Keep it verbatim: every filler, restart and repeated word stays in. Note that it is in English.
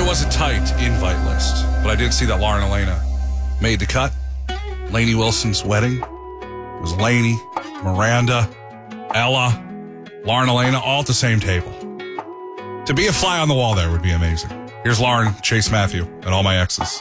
it was a tight invite list, but I did see that Lauren Elena made the cut. Lainey Wilson's wedding. It was Lainey, Miranda, Ella, Lauren Elena, all at the same table. To be a fly on the wall there would be amazing. Here's Lauren, Chase Matthew, and all my exes.